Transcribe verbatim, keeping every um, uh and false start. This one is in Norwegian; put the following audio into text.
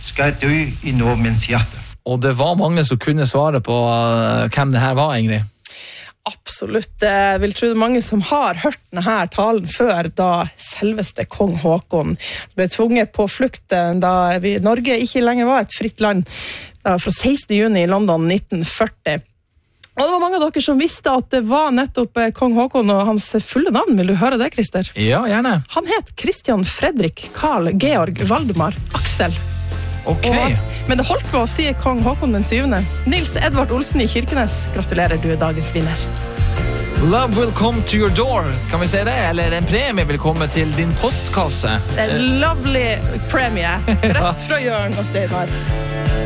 skal dø i nordmenns hjerte. Og det var mange som kunne svare på uh, hvem det her var, Ingrid. Absolutt. Jeg vil tro det er mange som har hørt denne talen før, da selveste kong Håkon ble tvunget på flukt da vi, Norge ikke lenger var et fritt land, da, fra sekstende juni i London nitten førti. Og det var mange av dere som visste at det var nettopp kong Håkon og hans fulle navn. Vil du høre det, Christer? Ja, gjerne. Han het Christian Fredrik Karl Georg Valdemar Aksel. Ok. Og, men det holdt på å si kong Håkon den syvende. Nils Edvard Olsen i Kirkenes, gratulerer, du er dagens vinner. Love will come to your door, kan vi si det? Eller en premie vil komme til din postkasse. Det er lovely premie, rett fra Jørn og Steinar.